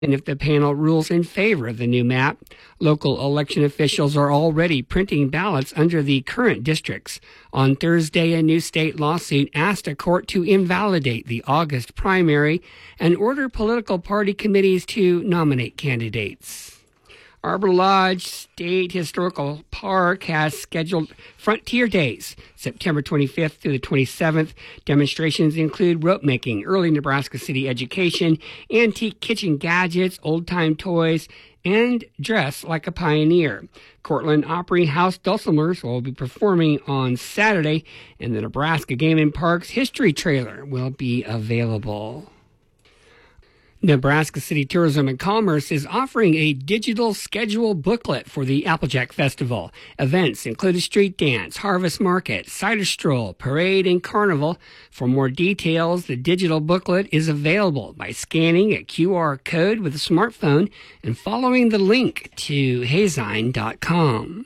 And if the panel rules in favor of the new map, local election officials are already printing ballots under the current districts. On Thursday, a new state lawsuit asked a court to invalidate the August primary and order political party committees to nominate candidates. Arbor Lodge State Historical Park has scheduled Frontier Days, September 25th through the 27th. Demonstrations include rope making, early Nebraska City education, antique kitchen gadgets, old-time toys, and dress like a pioneer. Cortland Opry House Dulcimers will be performing on Saturday, and the Nebraska Game and Parks History Trailer will be available. Nebraska City Tourism and Commerce is offering a digital schedule booklet for the Applejack Festival. Events include a street dance, harvest market, cider stroll, parade, and carnival. For more details, the digital booklet is available by scanning a QR code with a smartphone and following the link to hazine.com.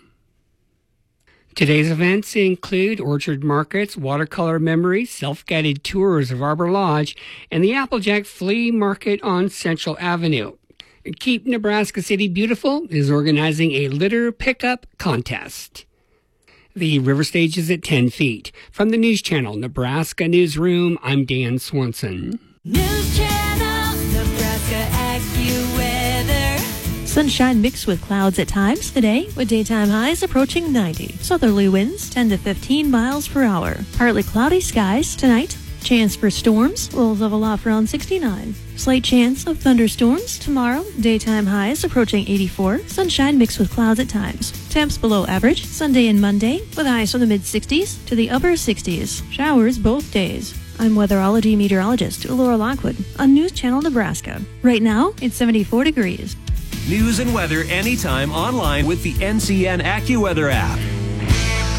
Today's events include Orchard Markets, Watercolor Memories, self-guided tours of Arbor Lodge, and the Applejack Flea Market on Central Avenue. Keep Nebraska City Beautiful is organizing a litter pickup contest. The river stage is at 10 feet. From the News Channel Nebraska Newsroom, I'm Dan Swanson. News Channel Nebraska AccuWeather. Sunshine mixed with clouds at times today, with daytime highs approaching 90. Southerly winds 10 to 15 miles per hour. Partly cloudy skies tonight. Chance for storms will level off around 69. Slight chance of thunderstorms tomorrow. Daytime highs approaching 84. Sunshine mixed with clouds at times. Temps below average Sunday and Monday, with highs from the mid-60s to the upper 60s. Showers both days. I'm weatherology meteorologist Laura Lockwood on News Channel Nebraska. Right now, it's 74 degrees. News and weather anytime online with the NCN AccuWeather app.